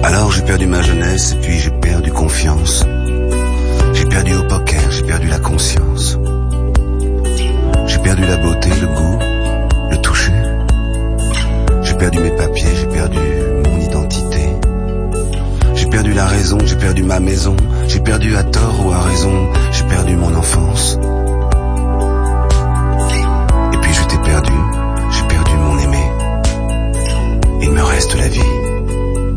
Alors j'ai perdu ma jeunesse et puis j'ai perdu confiance. J'ai perdu au poker, j'ai perdu la conscience. J'ai perdu la beauté, le goût, le toucher. J'ai perdu mes papiers, j'ai perdu mon identité. J'ai perdu la raison, j'ai perdu ma maison. J'ai perdu à tort ou à raison, j'ai perdu mon enfance.